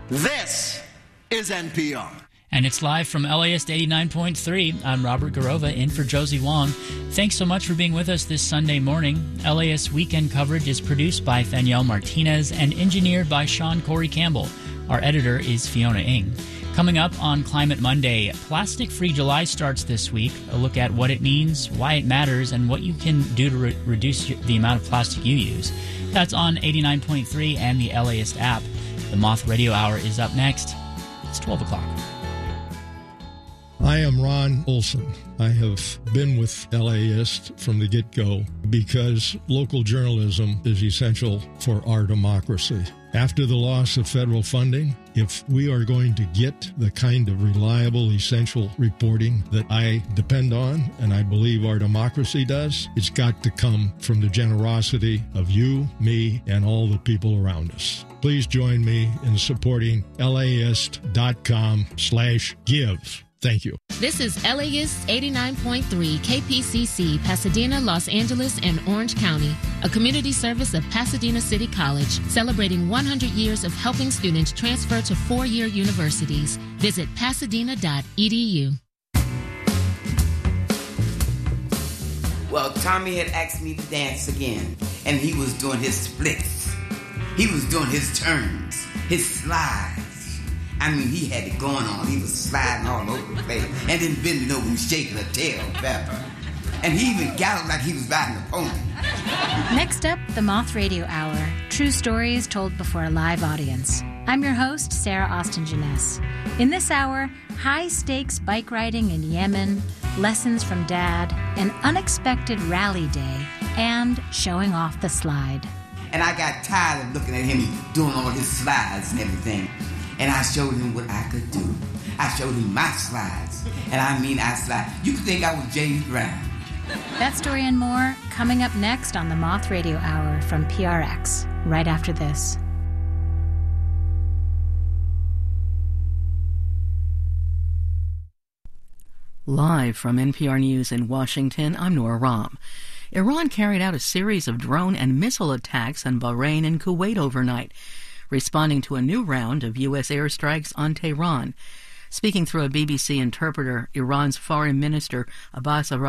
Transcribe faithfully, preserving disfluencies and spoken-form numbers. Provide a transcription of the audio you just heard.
This is N P R. And it's live from L A S eighty-nine point three. I'm Robert Garova, in for Josie Wong. Thanks so much for being with us this Sunday morning. L A S Weekend coverage is produced by Danielle Martinez and engineered by Sean Corey Campbell. Our editor is Fiona Ng. Coming up on Climate Monday, Plastic-Free July starts this week. A look at what it means, why it matters, and what you can do to re- reduce the amount of plastic you use. That's on eighty-nine point three and the L A S app. The Moth Radio Hour is up next. It's twelve o'clock. I am Ron Olson. I have been with L A S from the get-go because local journalism is essential for our democracy. After the loss of federal funding, if we are going to get the kind of reliable, essential reporting that I depend on, and I believe our democracy does, it's got to come from the generosity of you, me, and all the people around us. Please join me in supporting LAist.com slash give. Thank you. This is L A S eighty-nine point three K P C C, Pasadena, Los Angeles, and Orange County, a community service of Pasadena City College, celebrating one hundred years of helping students transfer to four-year universities. Visit pasadena dot e d u. Well, Tommy had asked me to dance again, and he was doing his splits. He was doing his turns, his slides. I mean, he had it going on. He was sliding all over the place and then bending over and shaking a tail feather. And he even galloped like he was riding a pony. Next up, the Moth Radio Hour. True stories told before a live audience. I'm your host, Sarah Austin Jeunesse. In this hour, high-stakes bike riding in Yemen, lessons from Dad, an unexpected rally day, and showing off the slide. And I got tired of looking at him doing all his slides and everything. And I showed him what I could do. I showed him my slides. And I mean I slide. You could think I was James Brown. That story and more coming up next on the Moth Radio Hour from P R X, right after this. Live from N P R News in Washington, I'm Nora Rahm. Iran carried out a series of drone and missile attacks on Bahrain and Kuwait overnight, responding to a new round of U S airstrikes on Tehran. Speaking through a B B C interpreter, Iran's Foreign Minister Abbas Araqchi